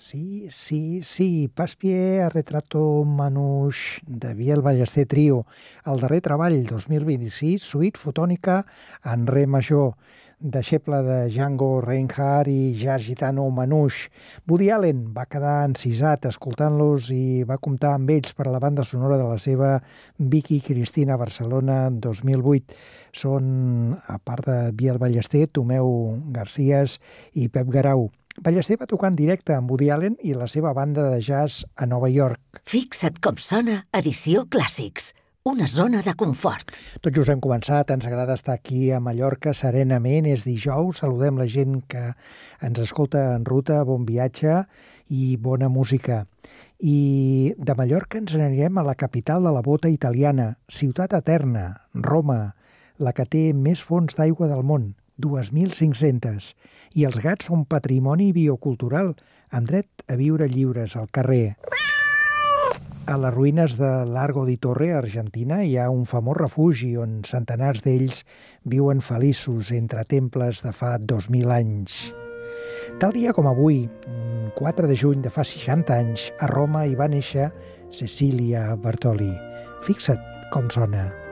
Sí, sí, sí, Paspie a retrato Manouche de Biel Ballester Trio, el darrer treball 2026, suite fotònica en re major, deixeble de Django Reinhardt i jazz gitano Manouche. Woody Allen va quedar encisat escoltant-los i va comptar amb ells per a la banda sonora de la seva Vicky Cristina Barcelona 2008. Són, a part de Biel Ballester, Tomeu Garcías i Pep Garau. Ballester va tocar en directe amb Woody Allen i la seva banda de jazz a Nova York. Fixa't com sona Edició Clàssics, una zona de confort. Tot just hem començat, ens agrada estar aquí a Mallorca serenament, és dijous, saludem la gent que ens escolta en ruta, bon viatge i bona música. I de Mallorca ens anirem a la capital de la bota italiana, Ciutat Eterna, Roma, la que té més fonts d'aigua del món, 2.500, i els gats són patrimoni biocultural, amb dret a viure lliures al carrer. A les ruïnes de Largo di Torre, a Argentina, hi ha un famós refugi on centenars d'ells viuen feliços entre temples de fa 2.000 anys. Tal dia com avui, 4 de juny de fa 60 anys, a Roma hi va néixer Cecilia Bartoli. Fixa't com sona.